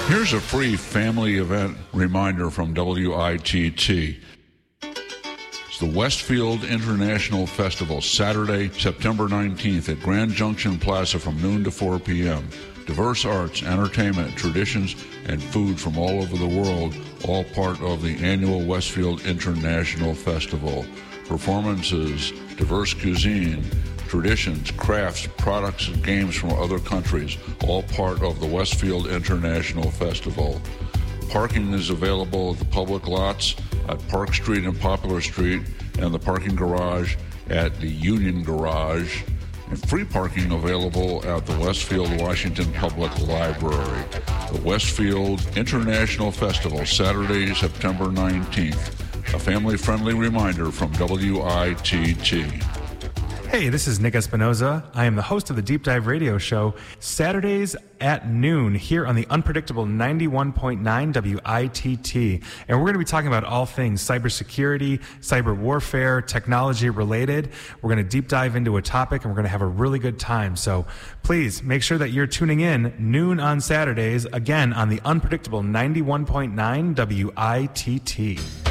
Here's a free family event reminder from WITT. It's the Westfield International Festival, Saturday, September 19th at Grand Junction Plaza from noon to 4 p.m. Diverse arts, entertainment, traditions, and food from all over the world, all part of the annual Westfield International Festival. Performances, diverse cuisine, traditions, crafts, products, and games from other countries, all part of the Westfield International Festival. Parking is available at the public lots at Park Street and Poplar Street and the parking garage at the Union Garage, and free parking available at the Westfield Washington Public Library. The Westfield International Festival, Saturday, September 19th. A family-friendly reminder from WITT. Hey, this is Nick Espinoza. I am the host of the Deep Dive Radio Show, Saturdays at noon here on the unpredictable 91.9 WITT. And we're going to be talking about all things cybersecurity, cyber warfare, technology related. We're going to deep dive into a topic and we're going to have a really good time. So please make sure that you're tuning in noon on Saturdays, again on the unpredictable 91.9 WITT.